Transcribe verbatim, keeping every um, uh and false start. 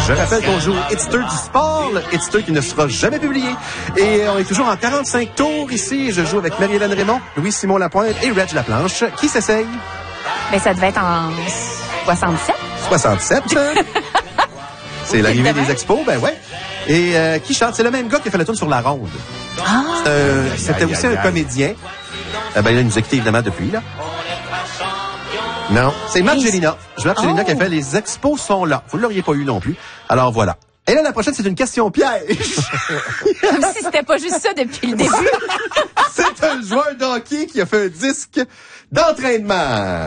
Je rappelle qu'on joue au Hitster du sport, le Hitster qui ne sera jamais publié. Et on est toujours en quarante-cinq tours ici. Je joue avec Marie-Hélène Raymond, Louis-Simon Lapointe et Reg Laplanche. Qui s'essaye? Mais ça devait être en soixante-sept. soixante-sept. C'est l'arrivée des expos, ben ouais. Et euh, qui chante? C'est le même gars qui a fait la tune sur La Ronde. Ah! Euh, C'était aussi un comédien. Euh, ben, il nous a quittés évidemment depuis, là. Non, c'est Margelina. Je veux Margelina Oh. qui a fait Les expos sont là. Vous ne l'auriez pas eu non plus. Alors voilà. Et là, la prochaine, c'est une question piège. Comme si c'était pas juste ça depuis le début. C'est un joueur de hockey qui a fait un disque d'entraînement.